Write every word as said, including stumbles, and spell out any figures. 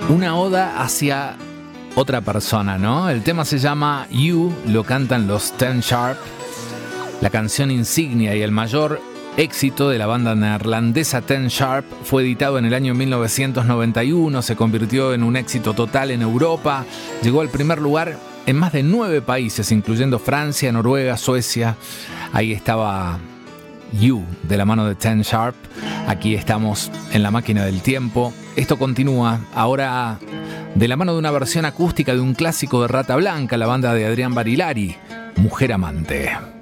Una oda hacia otra persona, ¿no? El tema se llama You, lo cantan los Ten Sharp, la canción insignia y el mayor éxito de la banda neerlandesa Ten Sharp. Fue editado en el año mil novecientos noventa y uno, se convirtió en un éxito total en Europa, llegó al primer lugar en más de nueve países, incluyendo Francia, Noruega, Suecia. Ahí estaba You, de la mano de Ten Sharp. Aquí estamos en la máquina del tiempo. Esto continúa ahora de la mano de una versión acústica de un clásico de Rata Blanca, la banda de Adrián Barilari, Mujer Amante.